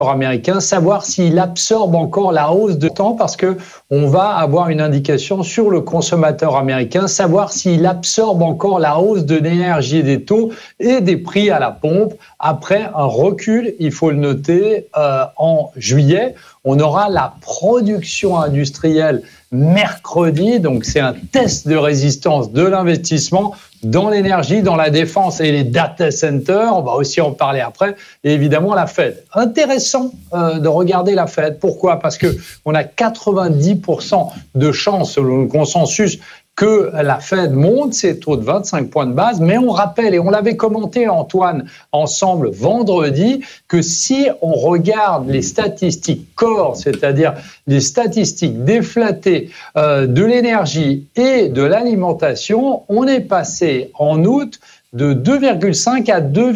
américain, savoir s'il absorbe encore la hausse de temps, parce que on va avoir une indication sur le consommateur américain, savoir s'il absorbe encore la hausse de l'énergie et des taux et des prix à la pompe après un recul, il faut le noter, en juillet. On aura la production industrielle mercredi, donc c'est un test de résistance de l'investissement dans l'énergie, dans la défense et les data centers. On va aussi en parler après. Et évidemment, la Fed. Intéressant de regarder la Fed. Pourquoi ? Parce qu'on a 90% de chances, selon le consensus, que la Fed monte ses taux de 25 points de base, mais on rappelle, et on l'avait commenté, Antoine, ensemble vendredi, que si on regarde les statistiques core, c'est-à-dire les statistiques déflatées de l'énergie et de l'alimentation, on est passé en août de 2,5 à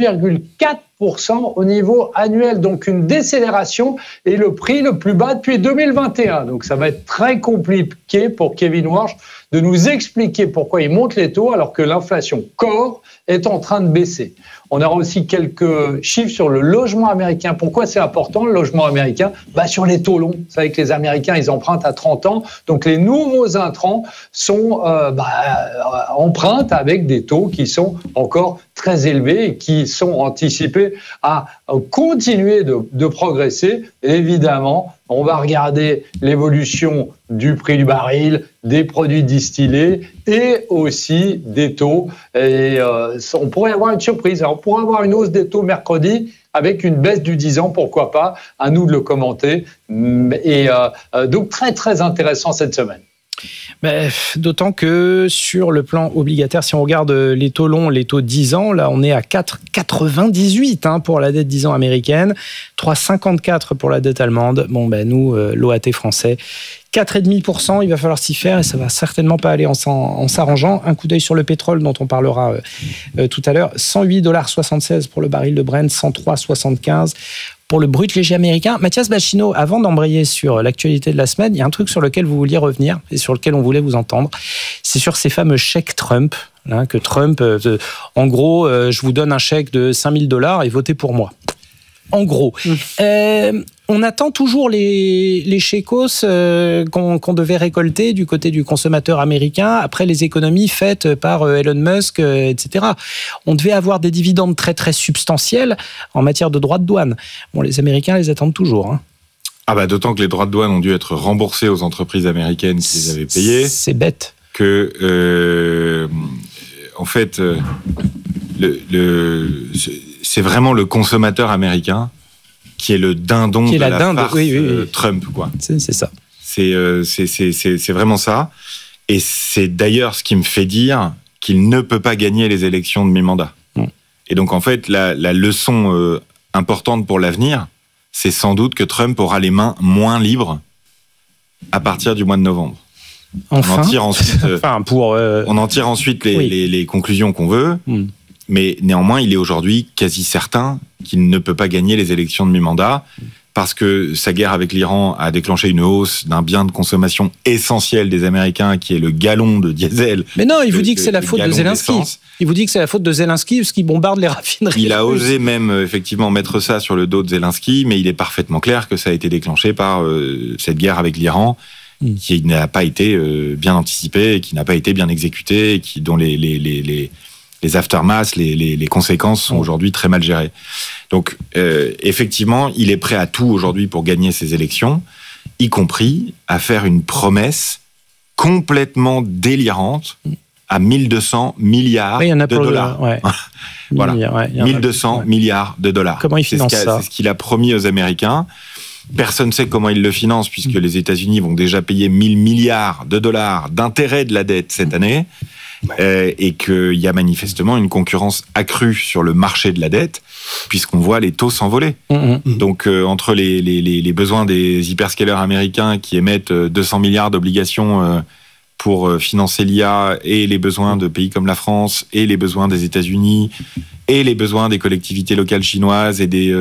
2,4% au niveau annuel, donc une décélération et le prix le plus bas depuis 2021. Donc ça va être très compliqué pour Kevin Warsh de nous expliquer pourquoi il monte les taux alors que l'inflation core est en train de baisser. On aura aussi quelques chiffres sur le logement américain. Pourquoi c'est important, le logement américain ? Sur les taux longs. Vous savez que les Américains, ils empruntent à 30 ans. Donc, les nouveaux intrants sont empruntent avec des taux qui sont encore très élevés et qui sont anticipés à continuer de progresser. Évidemment, on va regarder l'évolution du prix du baril, des produits distillés et aussi des taux. Et on pourrait avoir une surprise. Alors, on pourrait avoir une hausse des taux mercredi avec une baisse du 10 ans, pourquoi pas. À nous de le commenter. Et donc, très, très intéressant cette semaine. D'autant que sur le plan obligataire, si on regarde les taux longs, les taux 10 ans, là on est à 4,98 pour la dette 10 ans américaine, 3,54 pour la dette allemande. Nous, l'OAT français, 4,5%, il va falloir s'y faire et ça va certainement pas aller en s'arrangeant. Un coup d'œil sur le pétrole dont on parlera tout à l'heure, $108,76 pour le baril de Brent, 103,75 pour le brut léger américain. Mathias Bacchino, avant d'embrayer sur l'actualité de la semaine, il y a un truc sur lequel vous vouliez revenir et sur lequel on voulait vous entendre. C'est sur ces fameux chèques Trump, que Trump, en gros, je vous donne un chèque de $5 000 et votez pour moi. En gros. On attend toujours les chécos qu'on devait récolter du côté du consommateur américain après les économies faites par Elon Musk, etc. On devait avoir des dividendes très très substantiels en matière de droits de douane. Les Américains les attendent toujours. D'autant que les droits de douane ont dû être remboursés aux entreprises américaines qui les avaient payés. C'est bête. En fait, c'est vraiment le consommateur américain qui est le dindon de la farce Trump, quoi. C'est ça. C'est vraiment ça. Et c'est d'ailleurs ce qui me fait dire qu'il ne peut pas gagner les élections de mi-mandat. Et donc, en fait, la leçon importante pour l'avenir, c'est sans doute que Trump aura les mains moins libres à partir du mois de novembre. Enfin. On en tire ensuite les conclusions qu'on veut. Mais néanmoins, il est aujourd'hui quasi certain qu'il ne peut pas gagner les élections de mi-mandat parce que sa guerre avec l'Iran a déclenché une hausse d'un bien de consommation essentiel des Américains qui est le gallon de diesel. Mais non, il vous dit que c'est la faute de Zelensky. Il vous dit que c'est la faute de Zelensky parce qu'il bombarde les raffineries. Il a osé même effectivement mettre ça sur le dos de Zelensky, mais il est parfaitement clair que ça a été déclenché par cette guerre avec l'Iran qui n'a pas été bien anticipée, qui n'a pas été bien exécutée, et dont les aftermaths, les conséquences sont aujourd'hui très mal gérées. Donc, effectivement, il est prêt à tout aujourd'hui pour gagner ces élections, y compris à faire une promesse complètement délirante à 1200 milliards de dollars. Voilà, 1200 milliards de dollars. Comment il finance ça ? C'est ce qu'il a promis aux Américains. Personne ne sait comment il le finance, puisque les États-Unis vont déjà payer 1000 milliards de dollars d'intérêts de la dette cette année. Et qu'il y a manifestement une concurrence accrue sur le marché de la dette, puisqu'on voit les taux s'envoler. Donc, entre les besoins des hyperscalers américains qui émettent 200 milliards d'obligations pour financer l'IA, et les besoins de pays comme la France, et les besoins des États-Unis, et les besoins des collectivités locales chinoises et des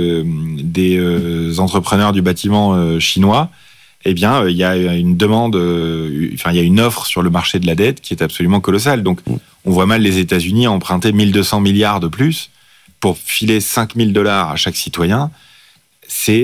entrepreneurs du bâtiment chinois, il y a une demande, il y a une offre sur le marché de la dette qui est absolument colossale. Donc, on voit mal les États-Unis emprunter 1200 milliards de plus pour filer $5 000 à chaque citoyen. C'est